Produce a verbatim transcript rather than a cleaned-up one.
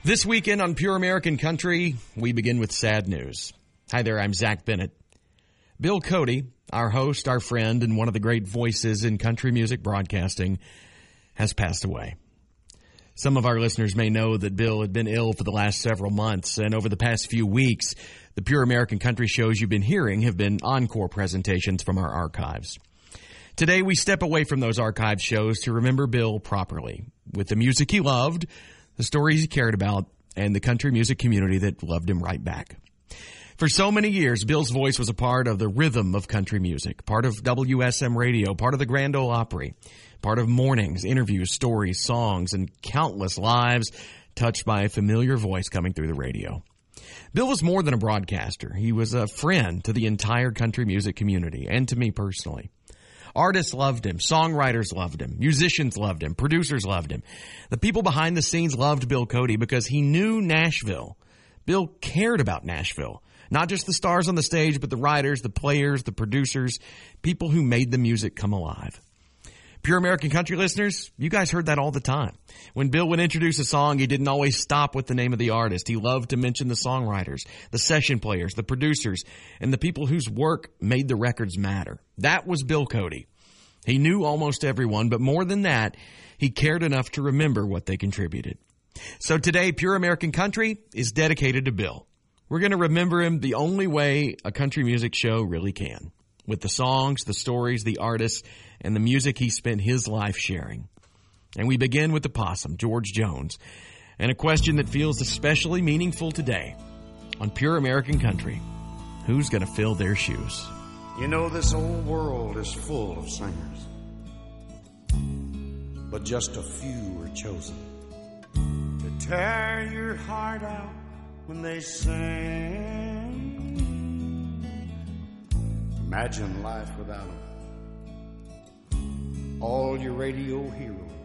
This weekend on Pure American Country, we begin with sad news. Hi there, I'm Zach Bennett. Bill Cody, our host, our friend, and one of the great voices in country music broadcasting, has passed away. Some of our listeners may know that Bill had been ill for the last several months, and over the past few weeks, the Pure American Country shows you've been hearing have been encore presentations from our archives. Today, we step away from those archive shows to remember Bill properly, with the music he loved, the stories he cared about, and the country music community that loved him right back. For so many years, Bill's voice was a part of the rhythm of country music, part of W S M Radio, part of the Grand Ole Opry, part of mornings, interviews, stories, songs, and countless lives touched by a familiar voice coming through the radio. Bill was more than a broadcaster. He was a friend to the entire country music community and to me personally. Artists loved him. Songwriters loved him. Musicians loved him. Producers loved him. The people behind the scenes loved Bill Cody because he knew Nashville. Bill cared about Nashville. Not just the stars on the stage, but the writers, the players, the producers, people who made the music come alive. Pure American Country listeners, you guys heard that all the time. When Bill would introduce a song, he didn't always stop with the name of the artist. He loved to mention the songwriters, the session players, the producers, and the people whose work made the records matter. That was Bill Cody. He knew almost everyone, but more than that, he cared enough to remember what they contributed. So today, Pure American Country is dedicated to Bill. We're going to remember him the only way a country music show really can, with the songs, the stories, the artists, and the music he spent his life sharing. And we begin with the possum, George Jones, and a question that feels especially meaningful today. On Pure American Country, who's going to fill their shoes? You know, this old world is full of singers, but just a few are chosen to tear your heart out when they sing. Imagine life without them. All your radio heroes